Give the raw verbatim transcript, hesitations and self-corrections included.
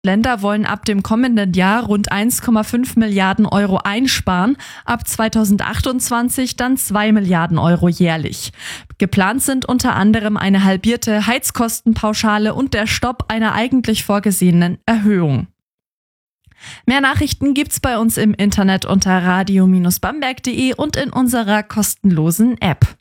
Länder wollen ab dem kommenden Jahr rund eins Komma fünf Milliarden Euro einsparen, ab zweitausendachtundzwanzig dann zwei Milliarden Euro jährlich. Geplant sind unter anderem eine halbierte Heizkostenpauschale und der Stopp einer eigentlich vorgesehenen Erhöhung. Mehr Nachrichten gibt's bei uns im Internet unter radio Bindestrich bamberg punkt de und in unserer kostenlosen App.